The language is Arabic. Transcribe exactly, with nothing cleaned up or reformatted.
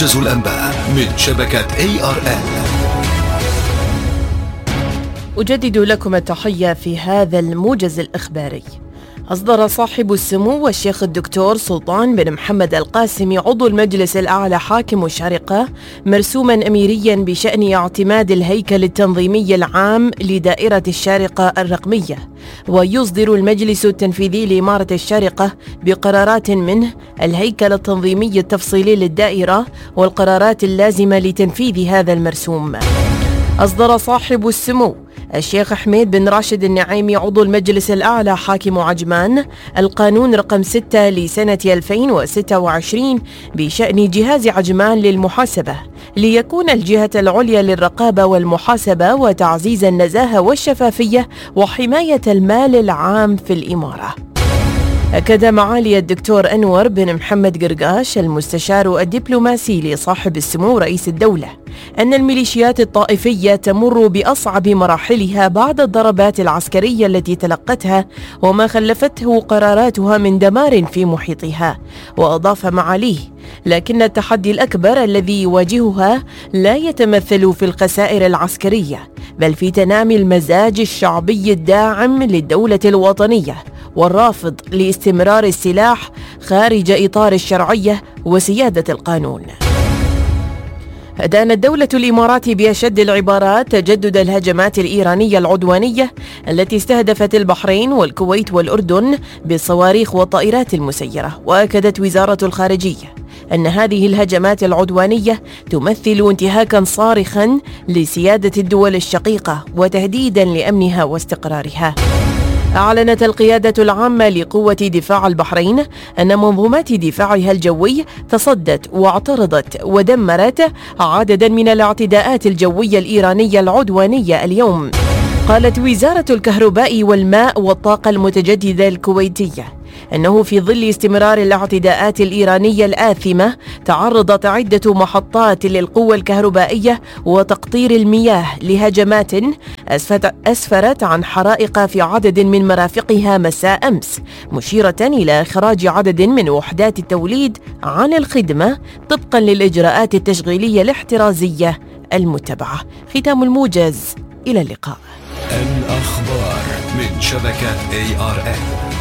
موجز الأنباء من شبكة إيه آر إل. أجدد لكم التحية في هذا الموجز الإخباري. أصدر صاحب السمو والشيخ الدكتور سلطان بن محمد القاسمي عضو المجلس الأعلى حاكم الشارقة مرسوما أميريا بشأن اعتماد الهيكل التنظيمي العام لدائرة الشارقة الرقمية، ويصدر المجلس التنفيذي لإمارة الشارقة بقرارات منه الهيكل التنظيمي التفصيلي للدائرة والقرارات اللازمة لتنفيذ هذا المرسوم. أصدر صاحب السمو الشيخ حميد بن راشد النعيمي عضو المجلس الأعلى حاكم عجمان القانون رقم ستة لسنة ألفين وستة وعشرين بشأن جهاز عجمان للمحاسبة، ليكون الجهة العليا للرقابة والمحاسبة وتعزيز النزاهة والشفافية وحماية المال العام في الإمارة. أكد معالي الدكتور أنور بن محمد قرقاش المستشار الدبلوماسي لصاحب السمو رئيس الدولة أن الميليشيات الطائفية تمر بأصعب مراحلها بعد الضربات العسكرية التي تلقتها وما خلفته قراراتها من دمار في محيطها. وأضاف معاليه: لكن التحدي الأكبر الذي يواجهها لا يتمثل في الخسائر العسكرية، بل في تنامي المزاج الشعبي الداعم للدولة الوطنية والرافض لاستمرار السلاح خارج إطار الشرعية وسيادة القانون. أدانت دولة الإمارات بأشد العبارات تجدد الهجمات الإيرانية العدوانية التي استهدفت البحرين والكويت والأردن بالصواريخ والطائرات المسيرة. وأكدت وزارة الخارجية أن هذه الهجمات العدوانية تمثل انتهاكاً صارخاً لسيادة الدول الشقيقة وتهديداً لأمنها واستقرارها. أعلنت القيادة العامة لقوة دفاع البحرين أن منظومات دفاعها الجوي تصدت واعترضت ودمرت عدداً من الاعتداءات الجوية الإيرانية العدوانية اليوم. قالت وزارة الكهرباء والماء والطاقة المتجددة الكويتية أنه في ظل استمرار الاعتداءات الإيرانية الآثمة تعرضت عدة محطات للقوة الكهربائية وتقطير المياه لهجمات أسفرت عن حرائق في عدد من مرافقها مساء أمس، مشيرة إلى إخراج عدد من وحدات التوليد عن الخدمة طبقا للإجراءات التشغيلية الاحترازية المتبعة. ختام الموجز، إلى اللقاء. الأخبار من شبكة إيه آر إل.